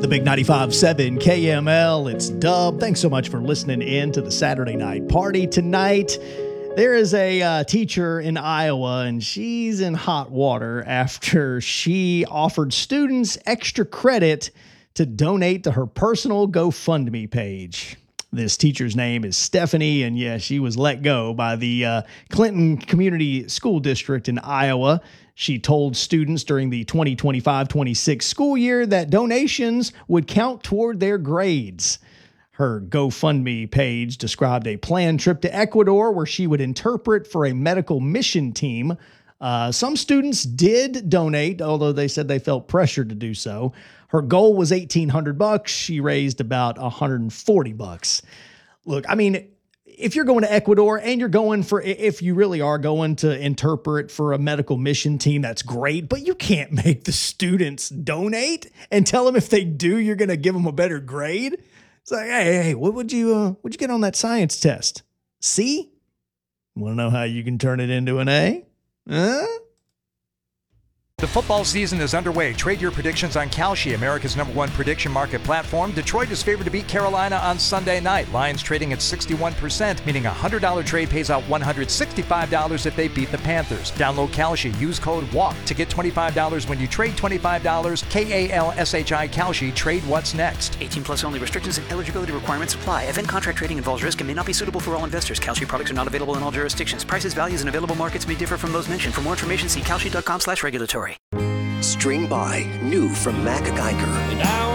The Big 95.7 KML, it's Dub. Thanks so much for listening in to the Saturday Night Party tonight. There is a teacher in Iowa, and she's in hot water after she offered students extra credit to donate to her personal GoFundMe page. This teacher's name is Stephanie, and yeah, she was let go by the Clinton Community School District in Iowa. She told students during the 2025-26 school year that donations would count toward their grades. Her GoFundMe page described a planned trip to Ecuador where she would interpret for a medical mission team. Some students did donate, although they said they felt pressured to do so. Her goal was $1,800. She raised about $140. Look, I mean, if you're going to Ecuador and you're going for, if you really are going to interpret for a medical mission team, that's great, but you can't make the students donate and tell them if they do, you're going to give them a better grade. It's like, hey, what'd you get on that science test? C? Want to know how you can turn it into an A? Huh? The football season is underway. Trade your predictions on Kalshi, America's #1 prediction market platform. Detroit is favored to beat Carolina on Sunday night. Lions trading at 61%, meaning a $100 trade pays out $165 if they beat the Panthers. Download Kalshi. Use code WALK to get $25 when you trade $25. KALSHI Kalshi. Trade what's next. 18 plus only. Restrictions and eligibility requirements apply. Event contract trading involves risk and may not be suitable for all investors. Kalshi products are not available in all jurisdictions. Prices, values, and available markets may differ from those mentioned. For more information, see kalshi.com/regulatory. String by, new from Mac Geiger.